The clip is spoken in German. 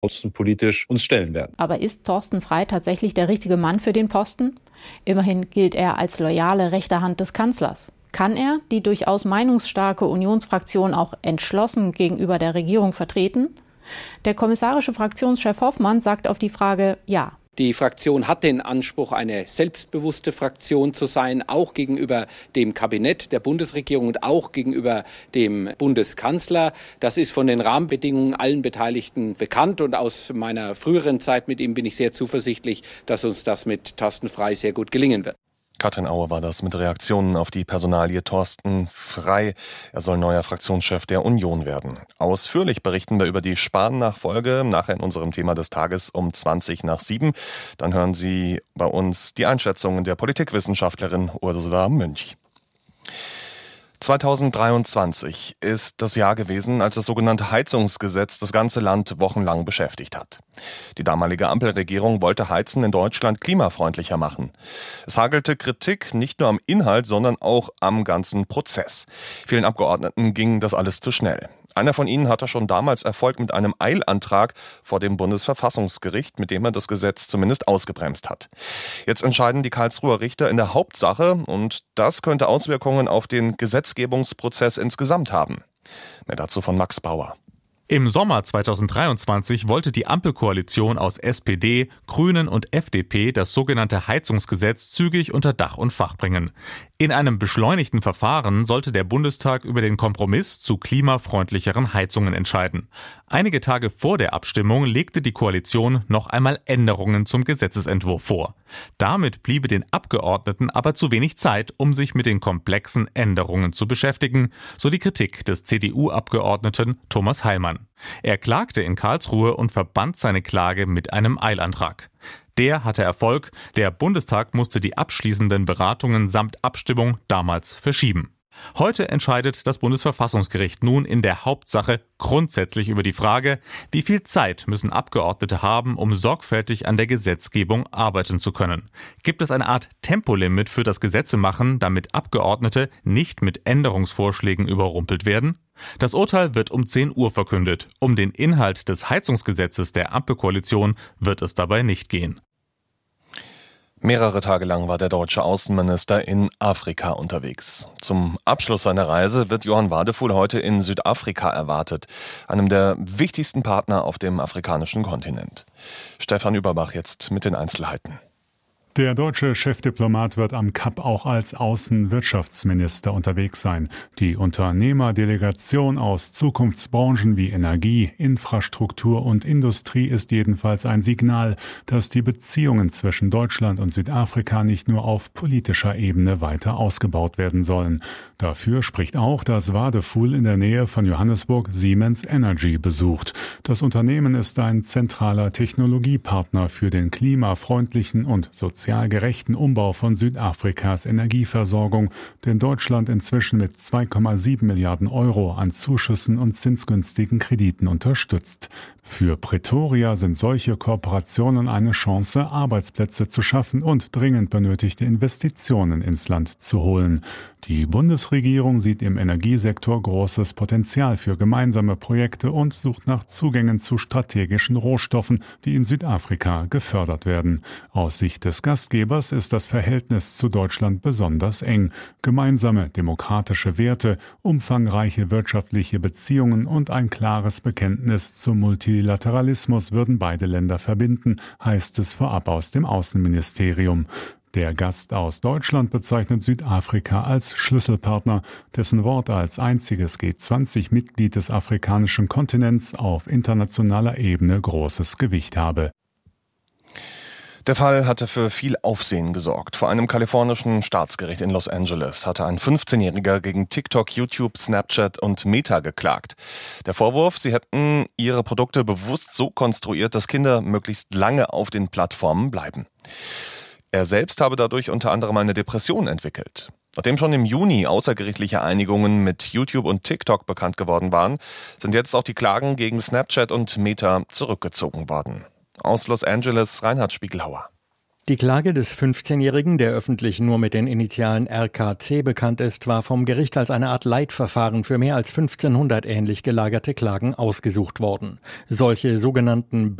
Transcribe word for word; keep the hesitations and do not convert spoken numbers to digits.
außenpolitisch uns stellen werden. Aber ist Thorsten Frey tatsächlich der richtige Mann für den Posten? Immerhin gilt er als loyale rechte Hand des Kanzlers. Kann er die durchaus meinungsstarke Unionsfraktion auch entschlossen gegenüber der Regierung vertreten? Der kommissarische Fraktionschef Hoffmann sagt auf die Frage ja. Die Fraktion hat den Anspruch, eine selbstbewusste Fraktion zu sein, auch gegenüber dem Kabinett der Bundesregierung und auch gegenüber dem Bundeskanzler. Das ist von den Rahmenbedingungen allen Beteiligten bekannt und aus meiner früheren Zeit mit ihm bin ich sehr zuversichtlich, dass uns das mit Thorsten Frey sehr gut gelingen wird. Katrin Auer war das mit Reaktionen auf die Personalie Thorsten Frey. Er soll neuer Fraktionschef der Union werden. Ausführlich berichten wir über die Spahn-Nachfolge nachher in unserem Thema des Tages um zwanzig nach sieben. Dann hören Sie bei uns die Einschätzungen der Politikwissenschaftlerin Ursula Münch. zweitausenddreiundzwanzig ist das Jahr gewesen, als das sogenannte Heizungsgesetz das ganze Land wochenlang beschäftigt hat. Die damalige Ampelregierung wollte Heizen in Deutschland klimafreundlicher machen. Es hagelte Kritik nicht nur am Inhalt, sondern auch am ganzen Prozess. Vielen Abgeordneten ging das alles zu schnell. Einer von ihnen hatte schon damals Erfolg mit einem Eilantrag vor dem Bundesverfassungsgericht, mit dem er das Gesetz zumindest ausgebremst hat. Jetzt entscheiden die Karlsruher Richter in der Hauptsache und das könnte Auswirkungen auf den Gesetzgebungsprozess insgesamt haben. Mehr dazu von Max Bauer. Im Sommer zweitausenddreiundzwanzig wollte die Ampelkoalition aus S P D, Grünen und F D P das sogenannte Heizungsgesetz zügig unter Dach und Fach bringen. In einem beschleunigten Verfahren sollte der Bundestag über den Kompromiss zu klimafreundlicheren Heizungen entscheiden. Einige Tage vor der Abstimmung legte die Koalition noch einmal Änderungen zum Gesetzesentwurf vor. Damit bliebe den Abgeordneten aber zu wenig Zeit, um sich mit den komplexen Änderungen zu beschäftigen, so die Kritik des C D U-Abgeordneten Thomas Heilmann. Er klagte in Karlsruhe und verband seine Klage mit einem Eilantrag. Der hatte Erfolg, der Bundestag musste die abschließenden Beratungen samt Abstimmung damals verschieben. Heute entscheidet das Bundesverfassungsgericht nun in der Hauptsache grundsätzlich über die Frage, wie viel Zeit müssen Abgeordnete haben, um sorgfältig an der Gesetzgebung arbeiten zu können. Gibt es eine Art Tempolimit für das Gesetzemachen, damit Abgeordnete nicht mit Änderungsvorschlägen überrumpelt werden? Das Urteil wird um zehn Uhr verkündet. Um den Inhalt des Heizungsgesetzes der Ampelkoalition wird es dabei nicht gehen. Mehrere Tage lang war der deutsche Außenminister in Afrika unterwegs. Zum Abschluss seiner Reise wird Johann Wadefuhl heute in Südafrika erwartet, einem der wichtigsten Partner auf dem afrikanischen Kontinent. Stefan Überbach jetzt mit den Einzelheiten. Der deutsche Chefdiplomat wird am Kap auch als Außenwirtschaftsminister unterwegs sein. Die Unternehmerdelegation aus Zukunftsbranchen wie Energie, Infrastruktur und Industrie ist jedenfalls ein Signal, dass die Beziehungen zwischen Deutschland und Südafrika nicht nur auf politischer Ebene weiter ausgebaut werden sollen. Dafür spricht auch, dass Wadefuhl in der Nähe von Johannesburg Siemens Energy besucht. Das Unternehmen ist ein zentraler Technologiepartner für den klimafreundlichen und sozialen sozial gerechten Umbau von Südafrikas Energieversorgung, den Deutschland inzwischen mit zwei Komma sieben Milliarden Euro an Zuschüssen und zinsgünstigen Krediten unterstützt. Für Pretoria sind solche Kooperationen eine Chance, Arbeitsplätze zu schaffen und dringend benötigte Investitionen ins Land zu holen. Die Bundesregierung sieht im Energiesektor großes Potenzial für gemeinsame Projekte und sucht nach Zugängen zu strategischen Rohstoffen, die in Südafrika gefördert werden. Aus Sicht des Gastgebers ist das Verhältnis zu Deutschland besonders eng. Gemeinsame demokratische Werte, umfangreiche wirtschaftliche Beziehungen und ein klares Bekenntnis zum Multilateralismus würden beide Länder verbinden, heißt es vorab aus dem Außenministerium. Der Gast aus Deutschland bezeichnet Südafrika als Schlüsselpartner, dessen Wort als einziges G zwanzig Mitglied des afrikanischen Kontinents auf internationaler Ebene großes Gewicht habe. Der Fall hatte für viel Aufsehen gesorgt. Vor einem kalifornischen Staatsgericht in Los Angeles hatte ein fünfzehnjähriger gegen TikTok, YouTube, Snapchat und Meta geklagt. Der Vorwurf, sie hätten ihre Produkte bewusst so konstruiert, dass Kinder möglichst lange auf den Plattformen bleiben. Er selbst habe dadurch unter anderem eine Depression entwickelt. Nachdem schon im Juni außergerichtliche Einigungen mit YouTube und TikTok bekannt geworden waren, sind jetzt auch die Klagen gegen Snapchat und Meta zurückgezogen worden. Aus Los Angeles, Reinhard Spiegelhauer. Die Klage des fünfzehnjährigen, der öffentlich nur mit den Initialen R K C bekannt ist, war vom Gericht als eine Art Leitverfahren für mehr als fünfzehnhundert ähnlich gelagerte Klagen ausgesucht worden. Solche sogenannten